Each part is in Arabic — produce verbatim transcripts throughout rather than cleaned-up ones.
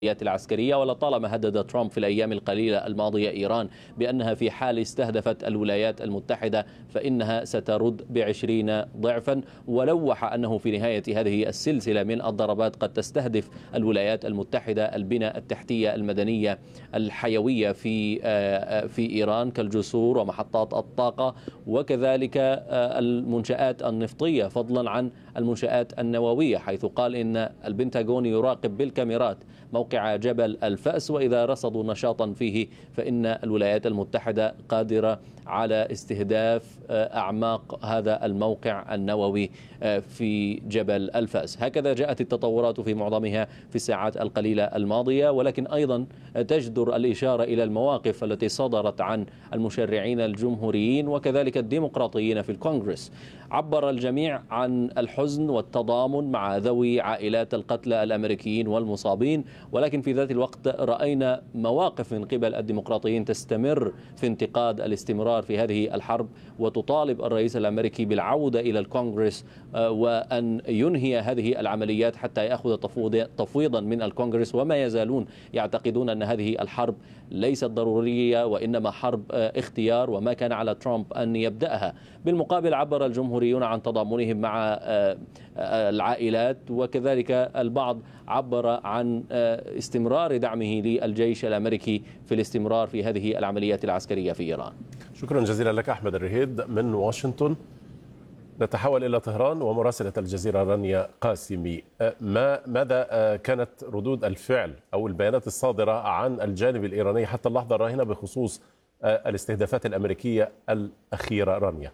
العسكرية. ولطالما هدد ترامب في الأيام القليلة الماضية إيران بأنها في حال استهدفت الولايات المتحدة فإنها سترد بعشرين ضعفا، ولوح أنه في نهاية هذه السلسلة من الضربات قد تستهدف الولايات المتحدة البنى التحتية المدنية الحيوية في في إيران كالجسور ومحطات الطاقة وكذلك المنشآت النفطية، فضلا عن المنشآت النووية، حيث قال إن البنتاغون يراقب بالكاميرات موقع جبل الفأس، وإذا رصدوا نشاطا فيه فإن الولايات المتحدة قادرة على استهداف أعماق هذا الموقع النووي في جبل الفأس. هكذا جاءت التطورات في معظمها في الساعات القليلة الماضية، ولكن أيضا تجدر الإشارة إلى المواقف التي صدرت عن المشرعين الجمهوريين وكذلك الديمقراطيين في الكونغرس. عبر الجميع عن الحزن والتضامن مع ذوي عائلات القتلى الأمريكيين والمصابين، ولكن في ذات الوقت رأينا مواقف من قبل الديمقراطيين تستمر في انتقاد الاستمرار في هذه الحرب، وتطالب الرئيس الأمريكي بالعودة إلى الكونغرس وأن ينهي هذه العمليات حتى يأخذ تفويضا من الكونغرس، وما يزالون يعتقدون أن هذه الحرب ليست ضرورية وإنما حرب اختيار وما كان على ترامب أن يبدأها. بالمقابل عبر الجمهوريون عن تضامنهم مع العائلات، وكذلك البعض عبر عن استمرار دعمه للجيش الأمريكي في الاستمرار في هذه العمليات العسكرية في إيران. شكرا جزيلا لك أحمد الرهيد من واشنطن. نتحول إلى طهران ومراسلة الجزيرة رانيا قاسمي. ما ماذا كانت ردود الفعل أو البيانات الصادرة عن الجانب الإيراني حتى اللحظة الراهنة بخصوص الاستهدافات الأمريكية الأخيرة رانيا؟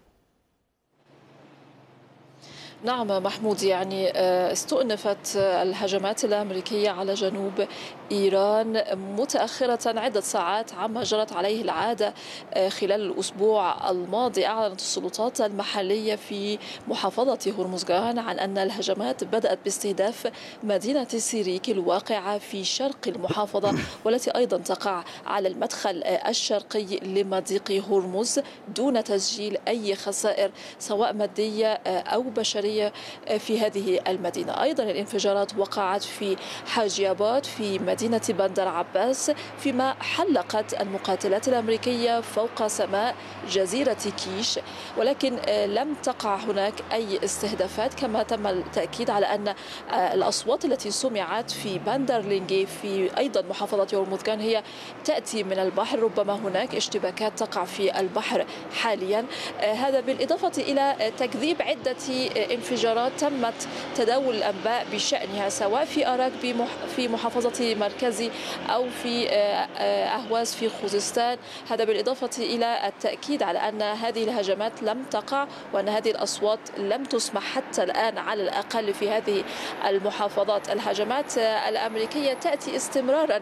نعم محمود، يعني استؤنفت الهجمات الأمريكية على جنوب إيران متأخرة عدة ساعات عما جرت عليه العادة خلال الأسبوع الماضي. أعلنت السلطات المحلية في محافظة هرمزغان عن أن الهجمات بدأت باستهداف مدينة سيريك الواقعة في شرق المحافظة، والتي أيضا تقع على المدخل الشرقي لمضيق هرمز، دون تسجيل أي خسائر سواء مادية أو بشرية في هذه المدينة. أيضا الانفجارات وقعت في حاجيابات في مدينة بندر عباس، فيما حلقت المقاتلات الأمريكية فوق سماء جزيرة كيش، ولكن لم تقع هناك أي استهدافات. كما تم التأكيد على أن الأصوات التي سمعت في بندر لينجي في أيضا محافظة هرمزغان هي تأتي من البحر، ربما هناك اشتباكات تقع في البحر حاليا. هذا بالإضافة إلى تكذيب عدة انفجارات تمت تداول الأنباء بشأنها سواء في أراك في محافظة مركزي أو في أهواز في خوزستان. هذا بالإضافة إلى التأكيد على أن هذه الهجمات لم تقع وأن هذه الأصوات لم تسمع حتى الآن على الأقل في هذه المحافظات. الهجمات الأمريكية تأتي استمرارا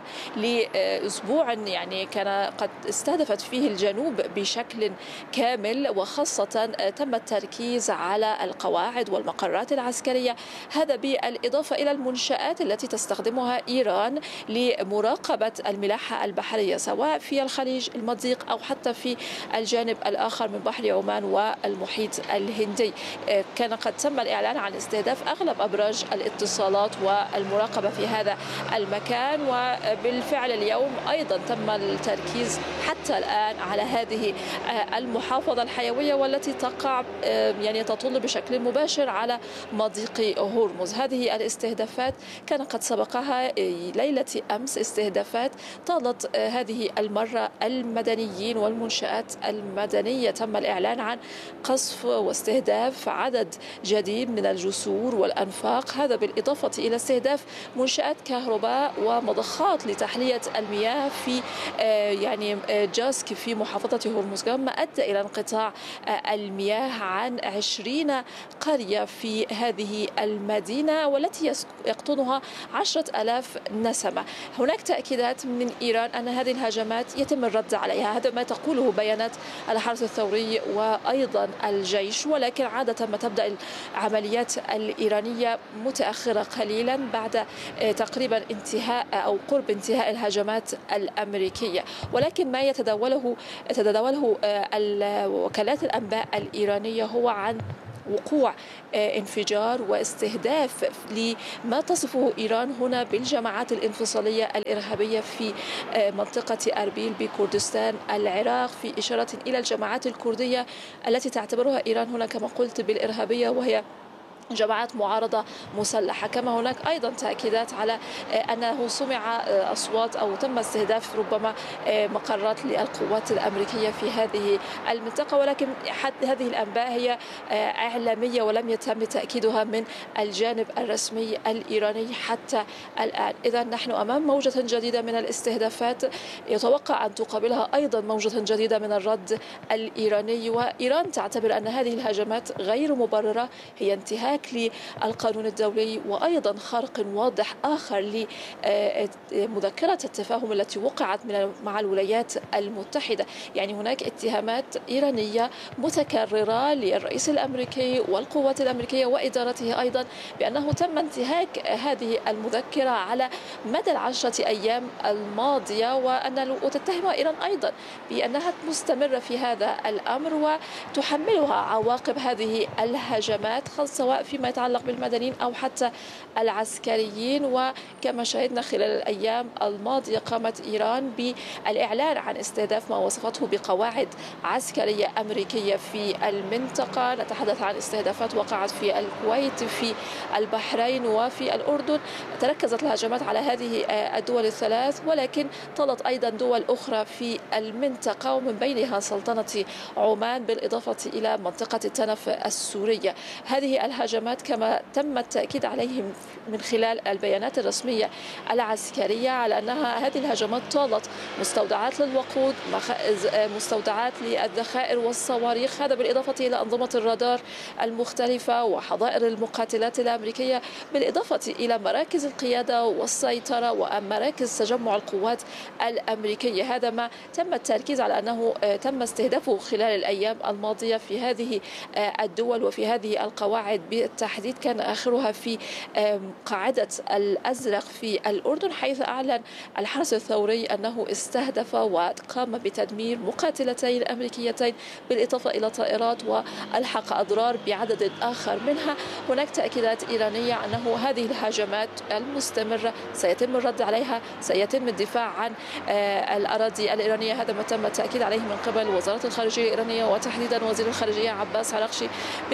لأسبوع يعني كان قد استهدفت فيه الجنوب بشكل كامل، وخاصة تم التركيز على القواعد والمقرات العسكرية. هذا بالإضافة إلى المنشآت التي تستخدمها إيران لمراقبة الملاحة البحرية سواء في الخليج المضيق أو حتى في الجانب الآخر من بحر عمان والمحيط الهندي. كان قد تم الإعلان عن استهداف أغلب أبراج الاتصالات والمراقبة في هذا المكان، وبالفعل اليوم أيضا تم التركيز حتى الآن على هذه المحافظة الحيوية والتي تقع يعني تطل بشكل مباشر على مضيق هرمز. هذه الاستهدافات كان قد سبقها ليلة أمس استهدافات طالت هذه المرة المدنيين والمنشآت المدنية. تم الإعلان عن قصف واستهداف عدد جديد من الجسور والأنفاق، هذا بالإضافة إلى استهداف منشآت كهرباء ومضخات لتحلية المياه في يعني جاسك في محافظة هرمزغان، ما أدى إلى انقطاع المياه عن عشرين قرية في هذه المدينة والتي يقطنها عشرة ألاف نسمة. هناك تأكيدات من إيران أن هذه الهجمات يتم الرد عليها، هذا ما تقوله بيانات الحرس الثوري وأيضا الجيش، ولكن عادة ما تبدأ العمليات الإيرانية متأخرة قليلا بعد تقريبا انتهاء أو قرب انتهاء الهجمات الأمريكية. ولكن ما يتداوله تتداوله وكالات الأنباء الإيرانية هو عن وقوع انفجار واستهداف لما تصفه إيران هنا بالجماعات الانفصالية الإرهابية في منطقة أربيل بكردستان العراق، في إشارة إلى الجماعات الكردية التي تعتبرها إيران هنا كما قلت بالإرهابية، وهي جماعات معارضة مسلحة. كما هناك أيضا تأكيدات على أنه سمع أصوات أو تم استهداف ربما مقرات للقوات الأمريكية في هذه المنطقة، ولكن حتى هذه الأنباء هي إعلامية ولم يتم تأكيدها من الجانب الرسمي الإيراني حتى الآن. إذا نحن أمام موجة جديدة من الاستهدافات يتوقع أن تقابلها أيضا موجة جديدة من الرد الإيراني، وإيران تعتبر أن هذه الهجمات غير مبررة، هي انتهاك للقانون الدولي وأيضا خرق واضح آخر لمذكرة التفاهم التي وقعت مع الولايات المتحدة. يعني هناك اتهامات إيرانية متكررة للرئيس الأمريكي والقوات الأمريكية وإدارته أيضا بأنه تم انتهاك هذه المذكرة على مدى العشرة أيام الماضية، وأن وتتهم إيران أيضا بأنها مستمرة في هذا الأمر وتحملها عواقب هذه الهجمات، سواء فيما يتعلق بالمدنيين أو حتى العسكريين. وكما شاهدنا خلال الأيام الماضية قامت إيران بالإعلان عن استهداف ما وصفته بقواعد عسكرية أمريكية في المنطقة. نتحدث عن استهدافات وقعت في الكويت، في البحرين وفي الأردن. تركزت الهجمات على هذه الدول الثلاث، ولكن طالت أيضا دول أخرى في المنطقة ومن بينها سلطنة عمان بالإضافة إلى منطقة التنف السورية. هذه الهجمات كما تم التأكيد عليهم من خلال البيانات الرسمية العسكرية على أنها هذه الهجمات طالت مستودعات للوقود، مستودعات للذخائر والصواريخ، هذا بالإضافة إلى أنظمة الرادار المختلفة وحظائر المقاتلات الأمريكية، بالإضافة إلى مراكز القيادة والسيطرة ومراكز تجمع القوات الأمريكية. هذا ما تم التركيز على أنه تم استهدافه خلال الأيام الماضية في هذه الدول وفي هذه القواعد بالتحديد. كان آخرها في قاعدة الأزرق في الأردن، حيث أعلن الحرس الثوري أنه استهدف وقام بتدمير مقاتلتين أمريكيتين بالإضافة إلى طائرات وألحق أضرار بعدد آخر منها. هناك تأكيدات إيرانية أنه هذه الهجمات المستمرة سيتم الرد عليها، سيتم الدفاع عن الأراضي الإيرانية. هذا ما تم التأكيد عليه من قبل وزارة الخارجية الإيرانية وتحديدا وزير الخارجية عباس عراقشي،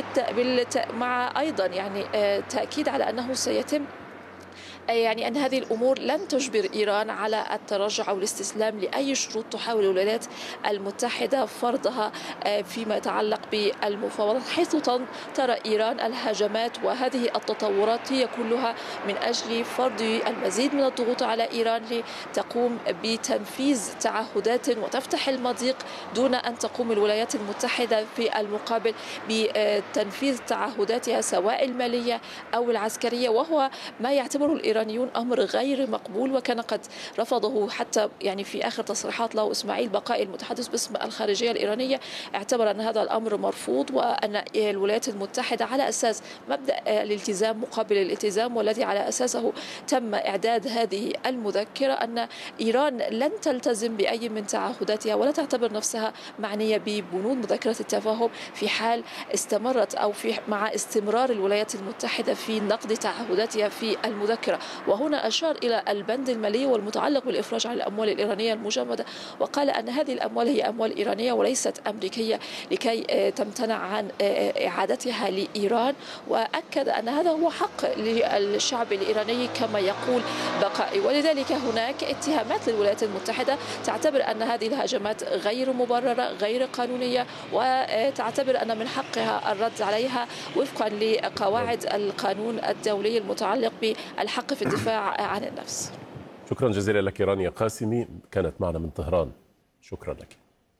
مع أيضا يعني تأكيد على أنه سيتم يعني أن هذه الأمور لن تجبر إيران على التراجع أو الاستسلام لأي شروط تحاول الولايات المتحدة فرضها فيما يتعلق بالمفاوضات، حيث ترى إيران الهجمات وهذه التطورات هي كلها من أجل فرض المزيد من الضغوط على إيران لتقوم بتنفيذ تعهدات وتفتح المضيق دون أن تقوم الولايات المتحدة في المقابل بتنفيذ تعهداتها سواء المالية أو العسكرية، وهو ما يعتبره الإيرانيون أمر غير مقبول. وكان قد رفضه حتى يعني في آخر تصريحات له إسماعيل بقائي المتحدث باسم الخارجية الإيرانية، اعتبر أن هذا الأمر مرفوض وأن الولايات المتحدة على أساس مبدأ الالتزام مقابل الالتزام والذي على أساسه تم إعداد هذه المذكرة، أن إيران لن تلتزم بأي من تعهداتها ولا تعتبر نفسها معنية ببنود مذكرة التفاهم في حال استمرت أو في مع استمرار الولايات المتحدة في نقض تعهداتها في المذكرة. وهنا أشار إلى البند المالي والمتعلق بالإفراج عن الأموال الإيرانية المجمدة، وقال أن هذه الأموال هي أموال إيرانية وليست أمريكية لكي تمتنع عن إعادتها لإيران، وأكد أن هذا هو حق للشعب الإيراني كما يقول بقائي. ولذلك هناك اتهامات للولايات المتحدة تعتبر أن هذه الهجمات غير مبررة غير قانونية، وتعتبر أن من حقها الرد عليها وفقا لقواعد القانون الدولي المتعلق بالحق في الدفاع عن النفس. شكرا جزيلا لك رانيا قاسمي، كانت معنا من طهران. شكرا لك.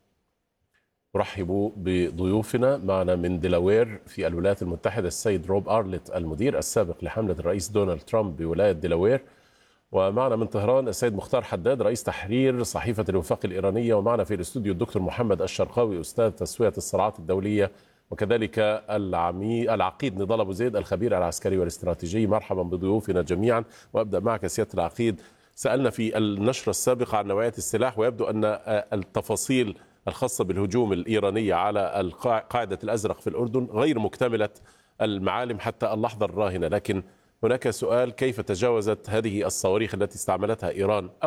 نرحب بضيوفنا. معنا من ديلاوير في الولايات المتحدة السيد روب أرلت المدير السابق لحملة الرئيس دونالد ترامب بولاية ديلاوير، ومعنا من طهران السيد مختار حداد رئيس تحرير صحيفة الوفاق الإيرانية، ومعنا في الاستوديو الدكتور محمد الشرقاوي أستاذ تسوية الصراعات الدولية، وكذلك العمي العقيد نضال أبو زيد الخبير العسكري والاستراتيجي. مرحبا بضيوفنا جميعا، وأبدأ معك سيادة العقيد. سألنا في النشرة السابقة عن نوعية السلاح، ويبدو أن التفاصيل الخاصة بالهجوم الإيراني على قاعدة الأزرق في الأردن غير مكتملة المعالم حتى اللحظة الراهنة، لكن هناك سؤال: كيف تجاوزت هذه الصواريخ التي استعملتها إيران